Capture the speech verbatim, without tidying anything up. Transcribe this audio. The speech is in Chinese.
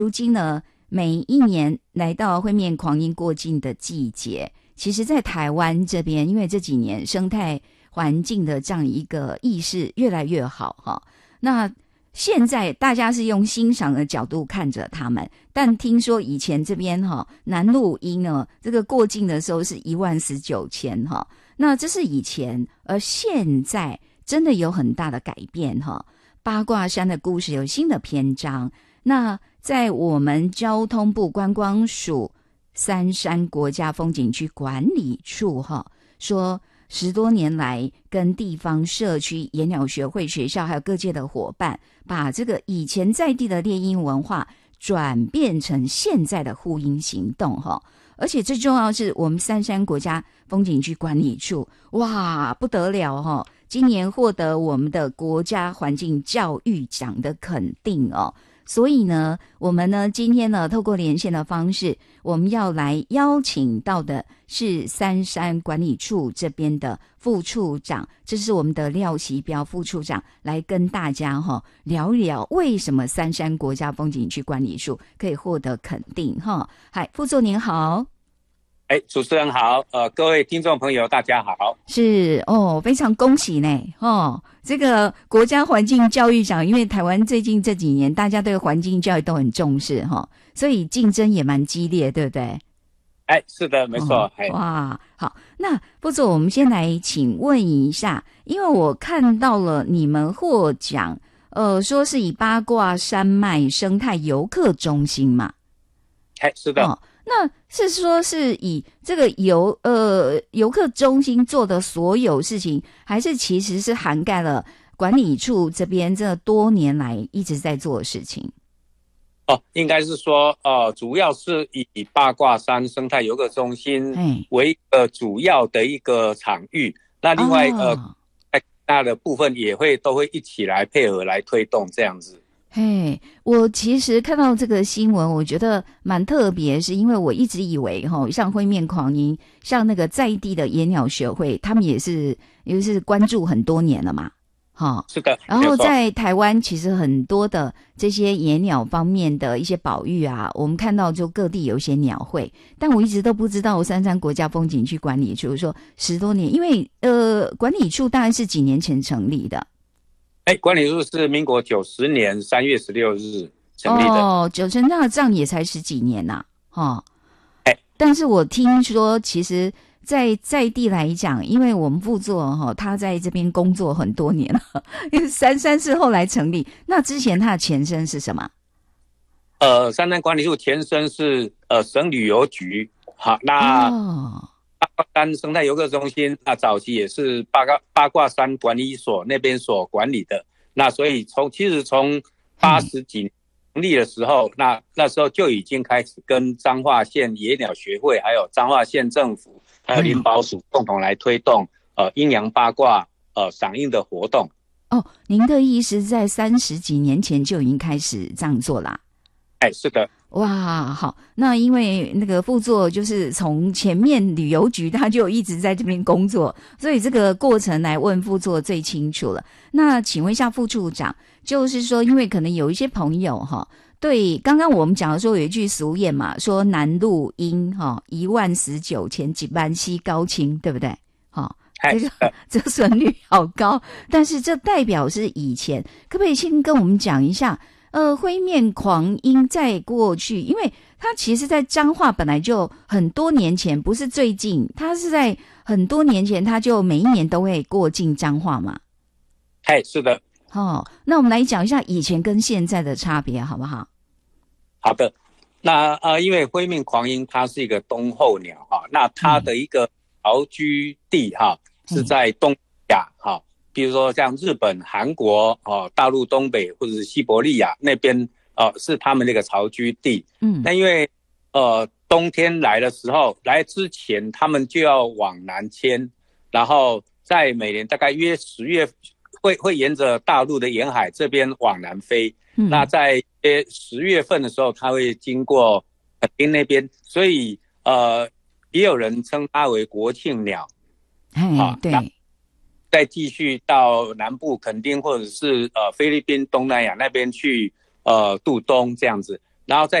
如今呢，每一年来到灰面狂鹰过境的季节，其实在台湾这边，因为这几年生态环境的这样一个意识越来越好哈，那现在大家是用欣赏的角度看着他们，但听说以前这边哈南路鹰呢，这个过境的时候是一万十九千哈，那这是以前，而现在真的有很大的改变哈。八卦山的故事有新的篇章，那在我们交通部观光署三山国家风景区管理处哈说，十多年来跟地方社区、野鸟学会、学校还有各界的伙伴，把这个以前在地的猎鹰文化转变成现在的护鹰行动哈。而且最重要的是，我们三山国家风景区管理处，哇，不得了哈！今年获得我们的国家环境教育奖的肯定哦。所以呢，我们呢今天呢透过连线的方式，我们要来邀请到的是三山管理处这边的副处长，这是我们的廖习标副处长，来跟大家哈、哦、聊一聊为什么三山国家风景区管理处可以获得肯定哈。嗨，副座您好。 哎，主持人好，呃，各位听众朋友，大家好。 是哦，非常恭喜呢，哦，这个国家环境教育奖，因为台湾最近这几年大家对环境教育都很重视哈、哦，所以竞争也蛮激烈，对不对？ 哎，是的，没错。 哦、哇，好，那副座，我们先来请问一下，因为我看到了你们获奖，呃，说是以八卦山脉生态游客中心嘛？ 哎，是的。 哦，那是说是以这个游呃游客中心做的所有事情，还是其实是涵盖了管理处这边这多年来一直在做的事情？ 哦，应该是说呃，主要是以八卦山生态游客中心为呃主要的一个场域，那另外、哦、呃在大的部分也会都会一起来配合来推动这样子。 嘿，我其实看到这个新闻，我觉得蛮特别，是因为我一直以为哈，像灰面狂鹰，像那个在地的野鸟学会，他们也是也是关注很多年了嘛，哈， 是的。 然后在台湾，其实很多的这些野鸟方面的一些保育啊，我们看到就各地有一些鸟会，但我一直都不知道三山国家风景区管理处说十多年，因为呃，管理处大概是几年前成立的。 哎，管理处是民国九十年三月十六日成立的。 哦，九成那这样也才十几年呐、啊，哦。 哎， 但是我听说，其实在在地来讲，因为我们副座哈、哦，他在这边工作很多年了，因为三山是后来成立，那之前他的前身是什么？ 呃，三山管理处前身是呃省旅游局，好，那。 哦， 八卦山生态游客中心，那早期也是八卦八卦山管理所那边所管理的。那所以从其实从八十几年成立的时候，嗯、那那时候就已经开始跟彰化县野鸟学会，还有彰化县政府，还有林保署共同来推动呃阴阳八卦呃赏鹰的活动。 哦，您的意思在三十几年前就已经开始这样做啦？ 哎，是的。 哇，好，那因为那个副座就是从前面旅游局他就一直在这边工作，所以这个过程来问副座最清楚了。那请问一下副处长，就是说因为可能有一些朋友哈，对刚刚我们讲的说有一句俗谚嘛，说南路鹰哈一万十九千几万西高清，对不对？哈，这个折损率好高，但是这代表是以前，可不可以先跟我们讲一下？呃，灰面狂鹰在过去，因为它其实在彰化本来就很多年前，不是最近，它是在很多年前，它就每一年都会过境彰化嘛。 嘿，是的。 哦，那我们来讲一下以前跟现在的差别，好不好？ 好的，那呃，因为灰面狂鹰它是一个冬候鸟哈，那它的一个巢居地哈、嗯、是在东亚哈。比如说像日本、韩国、哦、大陆东北或者是西伯利亚那边，呃，是他们那个巢居地。嗯，那因为呃冬天来的时候，来之前他们就要往南迁，然后在每年大概约十月会会沿着大陆的沿海这边往南飞。嗯，那在约十月份的时候，它会经过垦丁那边，所以呃也有人称它为国庆鸟。 哎，对。 再继续到南部垦丁或者是呃菲律宾东南亚那边去呃度冬这样子。 然后再